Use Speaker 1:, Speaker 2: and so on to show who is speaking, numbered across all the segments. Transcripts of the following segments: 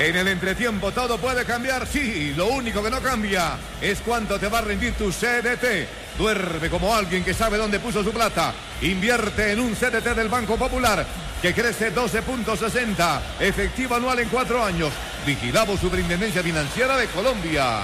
Speaker 1: En el entretiempo todo puede cambiar, sí, lo único que no cambia es cuánto te va a rendir tu CDT. Duerme como alguien que sabe dónde puso su plata. Invierte en un CDT del Banco Popular que crece 12.60, efectivo anual en 4 años. Vigilado Superintendencia Financiera de Colombia.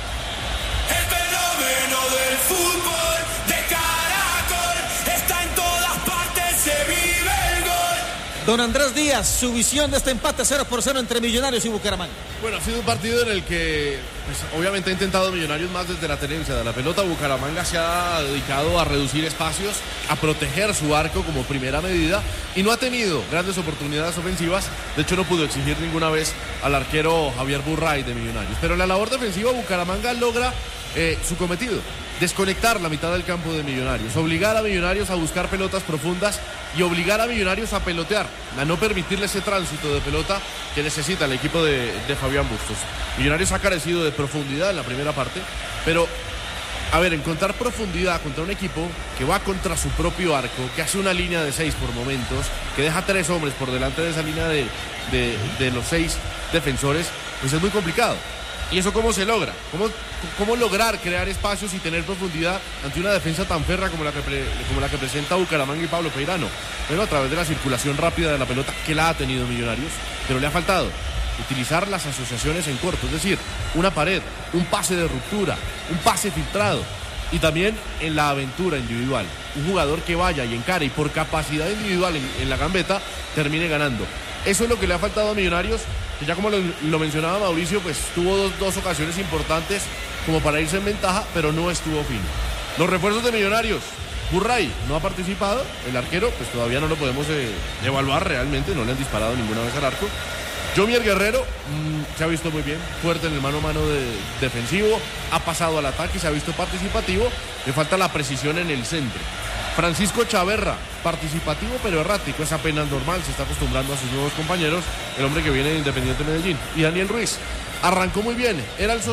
Speaker 2: El fenómeno del fútbol de Caracol está en todas partes, se vive el gol.
Speaker 3: Don Andrés Díaz, su visión de este empate 0-0 entre Millonarios y Bucaramanga.
Speaker 4: Bueno, ha sido un partido en el que, pues, obviamente ha intentado Millonarios más desde la tenencia de la pelota. Bucaramanga se ha dedicado a reducir espacios, a proteger su arco como primera medida y no ha tenido grandes oportunidades ofensivas. De hecho, no pudo exigir ninguna vez al arquero Javier Burray de Millonarios. Pero en la labor defensiva, Bucaramanga logra su cometido: desconectar la mitad del campo de Millonarios, obligar a Millonarios a buscar pelotas profundas y obligar a Millonarios a pelotear, a no permitirle ese tránsito de pelota que necesita el equipo de Fabián Bustos. Millonarios ha carecido de profundidad en la primera parte, pero a ver, encontrar profundidad contra un equipo que va contra su propio arco, que hace una línea de 6 por momentos, que deja 3 hombres por delante de esa línea de los 6 defensores, pues es muy complicado. ¿Y eso cómo se logra? ¿Cómo lograr crear espacios y tener profundidad ante una defensa tan férrea como la que presenta Bucaramanga y Pablo Peirano? Bueno, a través de la circulación rápida de la pelota, que la ha tenido Millonarios, pero le ha faltado utilizar las asociaciones en corto, es decir, una pared, un pase de ruptura, un pase filtrado, y también en la aventura individual. Un jugador que vaya y encare y por capacidad individual en la gambeta termine ganando. Eso es lo que le ha faltado a Millonarios, que ya como lo mencionaba Mauricio, pues tuvo dos ocasiones importantes como para irse en ventaja, pero no estuvo fino. Los refuerzos de Millonarios: Burray no ha participado, el arquero pues todavía no lo podemos evaluar realmente, no le han disparado ninguna vez al arco. Jomier Guerrero se ha visto muy bien, fuerte en el mano a mano defensivo, ha pasado al ataque y se ha visto participativo. Le falta la precisión en el centro. Francisco Chaverra, participativo pero errático, es apenas normal, se está acostumbrando a sus nuevos compañeros, el hombre que viene de Independiente Medellín. Y Daniel Ruiz arrancó muy bien, era el